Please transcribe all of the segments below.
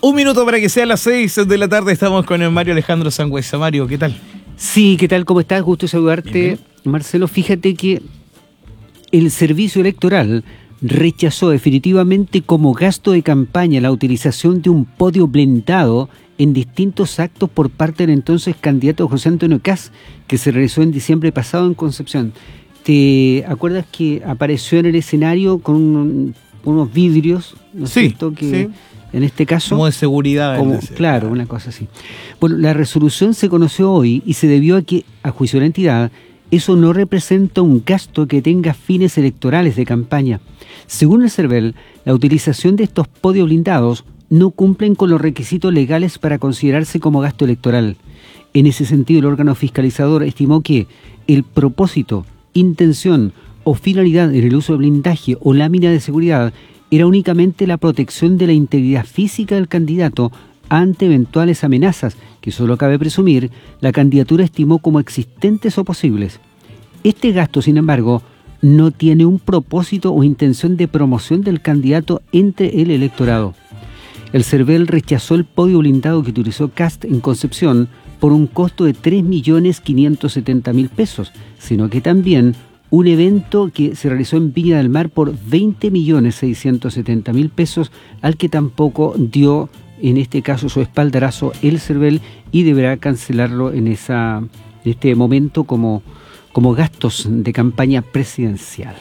Un minuto para que sea las 6 de la tarde. Estamos con el Mario Alejandro Sangüesa. Mario, ¿qué tal? Sí, ¿qué tal? ¿Cómo estás? Gusto saludarte. Bien. Marcelo, fíjate que el Servicio Electoral rechazó definitivamente como gasto de campaña la utilización de un podio blindado en distintos actos por parte del entonces candidato José Antonio Kast, que se realizó en diciembre pasado en Concepción. ¿Te acuerdas que apareció en el escenario con unos vidrios, ¿no es cierto? Que sí. En este caso, como de seguridad. Claro, una cosa así. Bueno, la resolución se conoció hoy y se debió a que, a juicio de la entidad, eso no representa un gasto que tenga fines electorales de campaña. Según el CERVEL, la utilización de estos podios blindados no cumplen con los requisitos legales para considerarse como gasto electoral. En ese sentido, el órgano fiscalizador estimó que el propósito, intención o finalidad en el uso de blindaje o lámina de seguridad era únicamente la protección de la integridad física del candidato ante eventuales amenazas, que solo cabe presumir, la candidatura estimó como existentes o posibles. Este gasto, sin embargo, no tiene un propósito o intención de promoción del candidato entre el electorado. El CERVEL rechazó el podio blindado que utilizó Kast en Concepción por un costo de 3.570.000 pesos, sino que también un evento que se realizó en Viña del Mar por 20.670.000 pesos, al que tampoco dio, en este caso, su espaldarazo el CERVEL y deberá cancelarlo en este momento como gastos de campaña presidencial.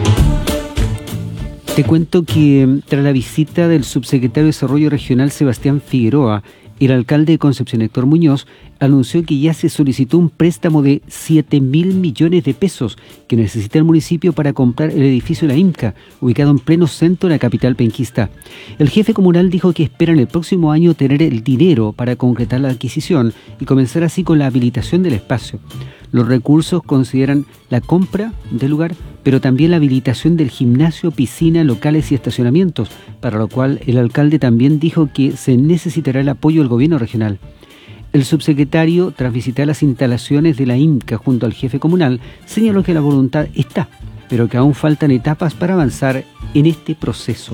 Te cuento que tras la visita del subsecretario de Desarrollo Regional Sebastián Figueroa, el alcalde de Concepción, Héctor Muñoz, anunció que ya se solicitó un préstamo de 7.000 millones de pesos que necesita el municipio para comprar el edificio de la IMCA, ubicado en pleno centro de la capital penquista. El jefe comunal dijo que esperan el próximo año tener el dinero para concretar la adquisición y comenzar así con la habilitación del espacio. Los recursos consideran la compra del lugar, pero también la habilitación del gimnasio, piscina, locales y estacionamientos, para lo cual el alcalde también dijo que se necesitará el apoyo del gobierno regional. El subsecretario, tras visitar las instalaciones de la IMCA junto al jefe comunal, señaló que la voluntad está, pero que aún faltan etapas para avanzar en este proceso.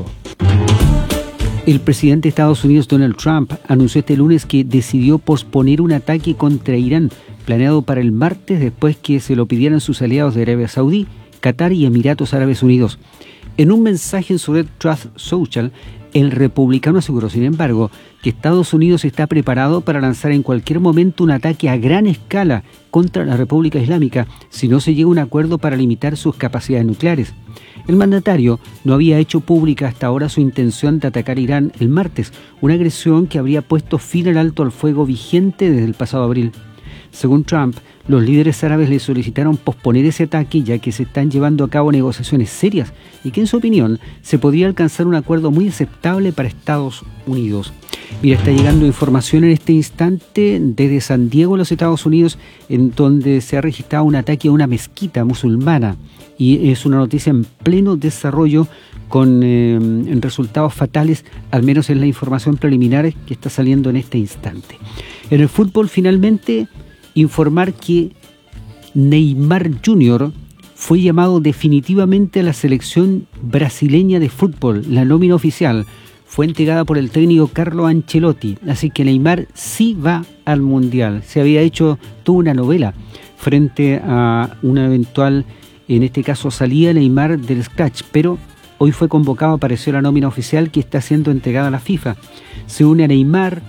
El presidente de Estados Unidos, Donald Trump, anunció este lunes que decidió posponer un ataque contra Irán, planeado para el martes después que se lo pidieran sus aliados de Arabia Saudí, Qatar y Emiratos Árabes Unidos. En un mensaje en su red Truth Social, el republicano aseguró, sin embargo, que Estados Unidos está preparado para lanzar en cualquier momento un ataque a gran escala contra la República Islámica si no se llega a un acuerdo para limitar sus capacidades nucleares. El mandatario no había hecho pública hasta ahora su intención de atacar Irán el martes, una agresión que habría puesto fin al alto al fuego vigente desde el pasado abril. Según Trump, los líderes árabes le solicitaron posponer ese ataque ya que se están llevando a cabo negociaciones serias y que en su opinión se podría alcanzar un acuerdo muy aceptable para Estados Unidos. Mira, está llegando información en este instante desde San Diego, los Estados Unidos, en donde se ha registrado un ataque a una mezquita musulmana y es una noticia en pleno desarrollo con resultados fatales, al menos en la información preliminar que está saliendo en este instante. En el fútbol, finalmente, informar que Neymar Jr. fue llamado definitivamente a la selección brasileña de fútbol. La nómina oficial fue entregada por el técnico Carlo Ancelotti, así que Neymar sí va al Mundial. Se había hecho toda una novela frente a una eventual, en este caso, salida de Neymar del scratch, pero hoy fue convocado, apareció la nómina oficial que está siendo entregada a la FIFA. Se une a Neymar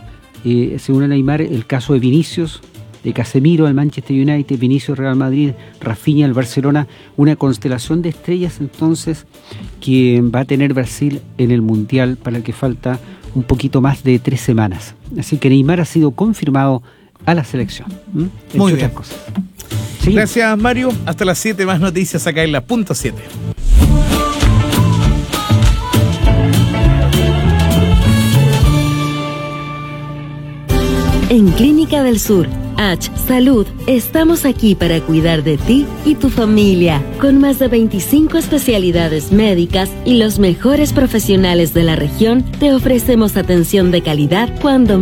el caso de Vinicius, de Casemiro al Manchester United, Vinicius Real Madrid, Rafinha al Barcelona, una constelación de estrellas entonces que va a tener Brasil en el Mundial, para el que falta un poquito más de 3 semanas. Así que Neymar ha sido confirmado a la selección. Muy bien. Cosas. Gracias, Mario. Hasta las 7 más noticias acá en la punto 7. En Clínica del Sur, H Salud, estamos aquí para cuidar de ti y tu familia, con más de 25 especialidades médicas y los mejores profesionales de la región. Te ofrecemos atención de calidad cuando